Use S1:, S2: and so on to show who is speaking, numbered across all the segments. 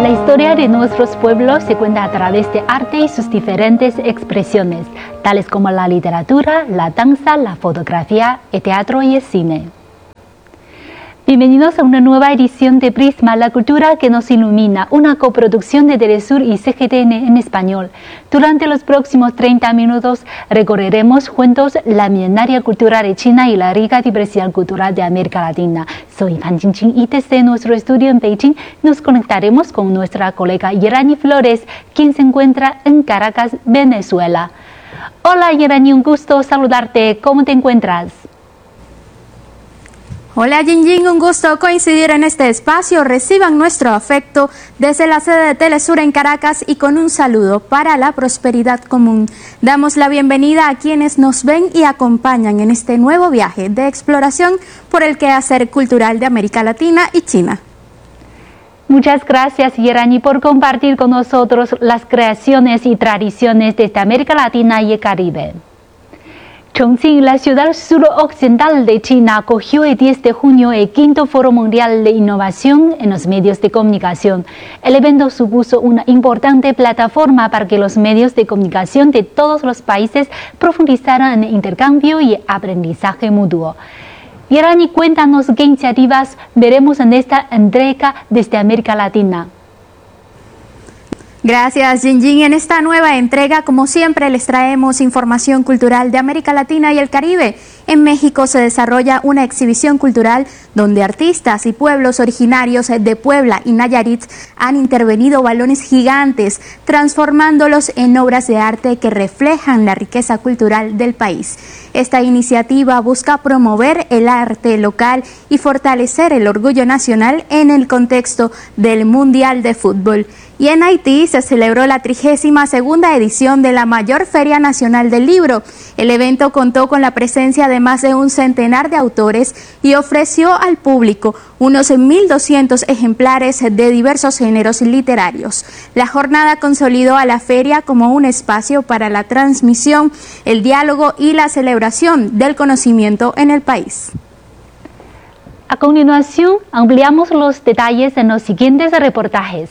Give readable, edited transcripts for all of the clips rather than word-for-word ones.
S1: La historia de nuestros pueblos se cuenta a través de arte y sus diferentes expresiones, tales como la literatura, la danza, la fotografía, el teatro y el cine. Bienvenidos a una nueva edición de Prisma, la cultura que nos ilumina, una coproducción de Telesur y CGTN en español. Durante los próximos 30 minutos recorreremos juntos la milenaria cultura de China y la rica diversidad cultural de América Latina. Soy Fan Jingjing y desde nuestro estudio en Beijing nos conectaremos con nuestra colega Yerani Flores, quien se encuentra en Caracas, Venezuela. Hola Yerani, un gusto saludarte. ¿Cómo te encuentras?
S2: Hola Jingjing, un gusto coincidir en este espacio. Reciban nuestro afecto desde la sede de Telesur en Caracas y con un saludo para la prosperidad común. Damos la bienvenida a quienes nos ven y acompañan en este nuevo viaje de exploración por el quehacer cultural de América Latina y China.
S1: Muchas gracias Yerani por compartir con nosotros las creaciones y tradiciones desde América Latina y el Caribe. Chongqing, la ciudad suroccidental de China, acogió el 10 de junio el quinto Foro Mundial de Innovación en los Medios de Comunicación. El evento supuso una importante plataforma para que los medios de comunicación de todos los países profundizaran en el intercambio y aprendizaje mutuo. Yerani, cuéntanos qué iniciativas veremos en esta entrega desde América Latina.
S2: Gracias Jingjing. En esta nueva entrega, como siempre, les traemos información cultural de América Latina y el Caribe. En México se desarrolla una exhibición cultural donde artistas y pueblos originarios de Puebla y Nayarit han intervenido balones gigantes, transformándolos en obras de arte que reflejan la riqueza cultural del país. Esta iniciativa busca promover el arte local y fortalecer el orgullo nacional en el contexto del Mundial de Fútbol. Y en Haití se celebró la 32ª edición de la mayor Feria Nacional del Libro. El evento contó con la presencia de más de un centenar de autores y ofreció al público unos 1.200 ejemplares de diversos géneros literarios. La jornada consolidó a la feria como un espacio para la transmisión, el diálogo y la celebración del conocimiento en el país.
S1: A continuación, ampliamos los detalles en los siguientes reportajes.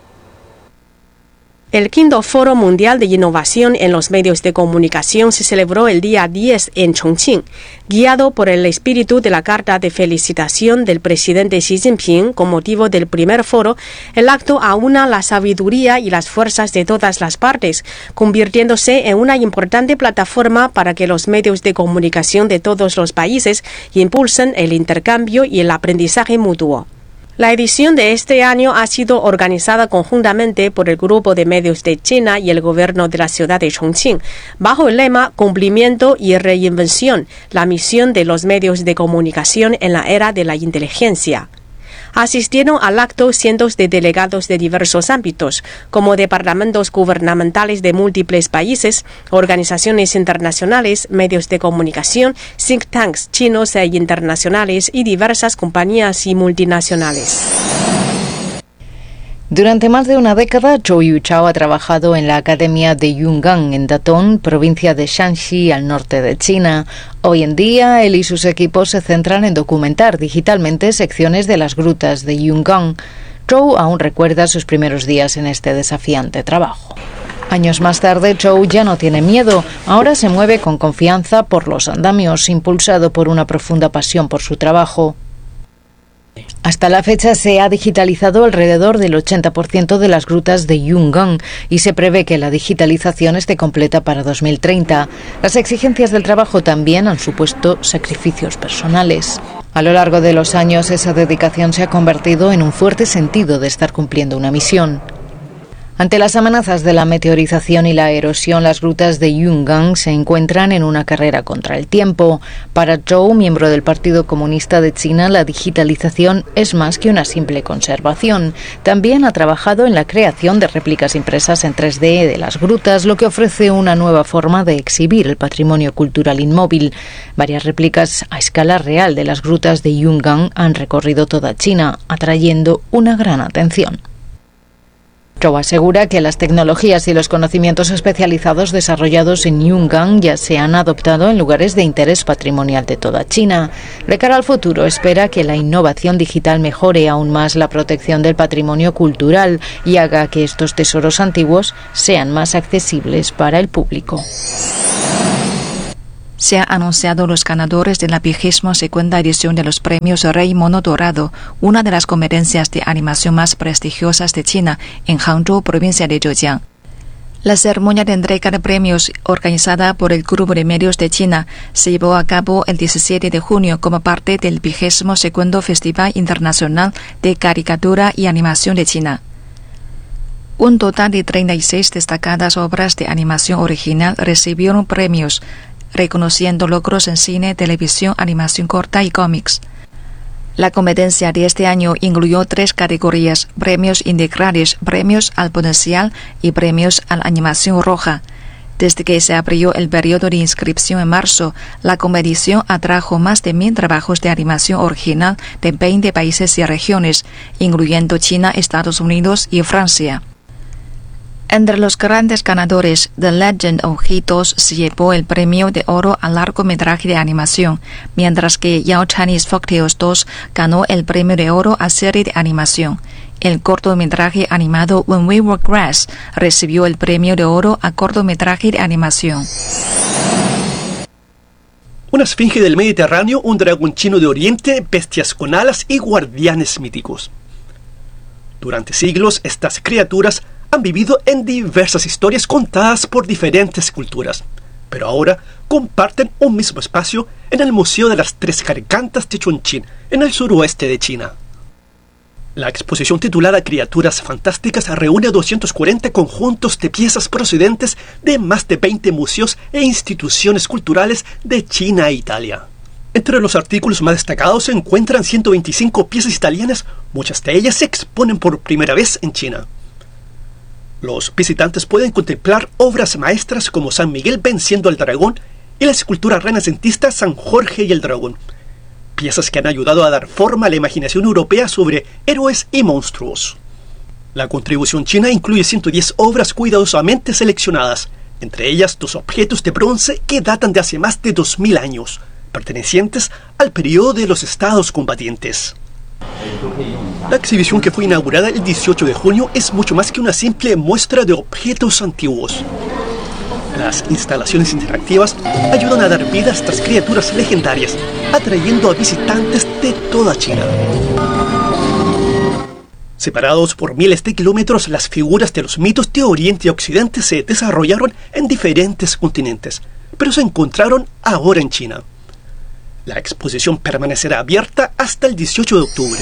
S3: El quinto Foro Mundial de Innovación en los Medios de Comunicación se celebró el día 10 en Chongqing. Guiado por el espíritu de la carta de felicitación del presidente Xi Jinping con motivo del primer foro, el acto aúna la sabiduría y las fuerzas de todas las partes, convirtiéndose en una importante plataforma para que los medios de comunicación de todos los países impulsen el intercambio y el aprendizaje mutuo. La edición de este año ha sido organizada conjuntamente por el Grupo de Medios de China y el Gobierno de la ciudad de Chongqing, bajo el lema Cumplimiento y Reinvención, la misión de los medios de comunicación en la era de la inteligencia. Asistieron al acto cientos de delegados de diversos ámbitos, como departamentos gubernamentales de múltiples países, organizaciones internacionales, medios de comunicación, think tanks chinos e internacionales y diversas compañías y multinacionales.
S4: Durante más de una década, Zhou Yuchao ha trabajado en la Academia de Yungan, en Datong, provincia de Shanxi, al norte de China. Hoy en día, él y sus equipos se centran en documentar digitalmente secciones de las grutas de Yungan. Zhou aún recuerda sus primeros días en este desafiante trabajo. Años más tarde, Zhou ya no tiene miedo. Ahora se mueve con confianza por los andamios, impulsado por una profunda pasión por su trabajo. Hasta la fecha se ha digitalizado alrededor del 80% de las grutas de Yungan y se prevé que la digitalización esté completa para 2030. Las exigencias del trabajo también han supuesto sacrificios personales. A lo largo de los años, esa dedicación se ha convertido en un fuerte sentido de estar cumpliendo una misión. Ante las amenazas de la meteorización y la erosión, las grutas de Yungan se encuentran en una carrera contra el tiempo. Para Zhou, miembro del Partido Comunista de China, la digitalización es más que una simple conservación. También ha trabajado en la creación de réplicas impresas en 3D de las grutas, lo que ofrece una nueva forma de exhibir el patrimonio cultural inmóvil. Varias réplicas a escala real de las grutas de Yungan han recorrido toda China, atrayendo una gran atención. Zhou asegura que las tecnologías y los conocimientos especializados desarrollados en Yungan ya se han adoptado en lugares de interés patrimonial de toda China. De cara al futuro, espera que la innovación digital mejore aún más la protección del patrimonio cultural y haga que estos tesoros antiguos sean más accesibles para el público.
S5: Se han anunciado los ganadores de la 22ª edición de los premios Rey Mono Dorado, una de las competencias de animación más prestigiosas de China, en Hangzhou, provincia de Zhejiang. La ceremonia de entrega de premios, organizada por el Grupo de Medios de China, se llevó a cabo el 17 de junio como parte del 22º Festival Internacional de Caricatura y Animación de China. Un total de 36 destacadas obras de animación original recibieron premios, reconociendo logros en cine, televisión, animación corta y cómics. La competencia de este año incluyó 3 categorías: premios integrales, premios al potencial y premios a la animación roja. Desde que se abrió el periodo de inscripción en marzo, la competición atrajo más de 1.000 trabajos de animación original de 20 países y regiones, incluyendo China, Estados Unidos y Francia. Entre los grandes ganadores, The Legend of He-2 se llevó el premio de oro al largometraje de animación, mientras que Yao Chinese Folktales 2 ganó el premio de oro a serie de animación. El cortometraje animado When We Were Grass recibió el premio de oro a cortometraje de animación.
S6: Una esfinge del Mediterráneo, un dragón chino de Oriente, bestias con alas y guardianes míticos. Durante siglos, estas criaturas han vivido en diversas historias contadas por diferentes culturas, pero ahora comparten un mismo espacio en el Museo de las Tres Gargantas de Chongqing, en el suroeste de China. La exposición titulada Criaturas Fantásticas reúne 240 conjuntos de piezas procedentes de más de 20 museos e instituciones culturales de China e Italia. Entre los artículos más destacados se encuentran 125 piezas italianas, muchas de ellas se exponen por primera vez en China. Los visitantes pueden contemplar obras maestras como San Miguel venciendo al dragón y la escultura renacentista San Jorge y el dragón, piezas que han ayudado a dar forma a la imaginación europea sobre héroes y monstruos. La contribución china incluye 110 obras cuidadosamente seleccionadas, entre ellas 2 objetos de bronce que datan de hace más de 2000 años, pertenecientes al periodo de los estados combatientes. La exhibición, que fue inaugurada el 18 de junio, es mucho más que una simple muestra de objetos antiguos. Las instalaciones interactivas ayudan a dar vida a estas criaturas legendarias, atrayendo a visitantes de toda China. Separados por miles de kilómetros, las figuras de los mitos de Oriente y Occidente se desarrollaron en diferentes continentes, pero se encontraron ahora en China. La exposición permanecerá abierta hasta el 18 de octubre.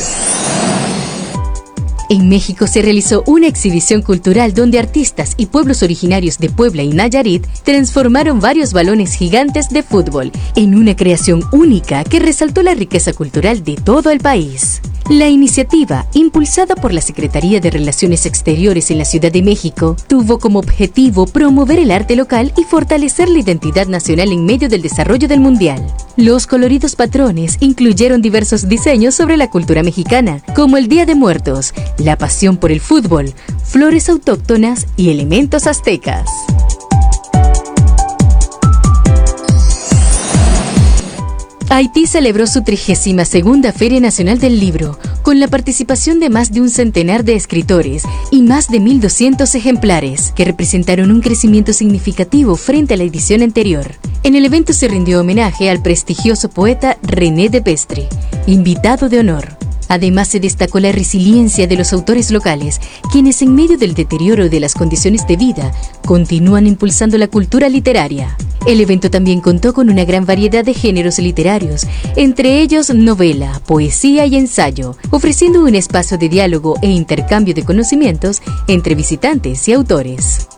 S7: En México se realizó una exhibición cultural donde artistas y pueblos originarios de Puebla y Nayarit transformaron varios balones gigantes de fútbol en una creación única que resaltó la riqueza cultural de todo el país. La iniciativa, impulsada por la Secretaría de Relaciones Exteriores en la Ciudad de México, tuvo como objetivo promover el arte local y fortalecer la identidad nacional en medio del desarrollo del Mundial. Los coloridos patrones incluyeron diversos diseños sobre la cultura mexicana, como el Día de Muertos, la pasión por el fútbol, flores autóctonas y elementos aztecas. Haití celebró su 32ª Feria Nacional del Libro, con la participación de más de un centenar de escritores y más de 1.200 ejemplares, que representaron un crecimiento significativo frente a la edición anterior. En el evento se rindió homenaje al prestigioso poeta René de Pestre, invitado de honor. Además, se destacó la resiliencia de los autores locales, quienes en medio del deterioro de las condiciones de vida, continúan impulsando la cultura literaria. El evento también contó con una gran variedad de géneros literarios, entre ellos novela, poesía y ensayo, ofreciendo un espacio de diálogo e intercambio de conocimientos entre visitantes y autores.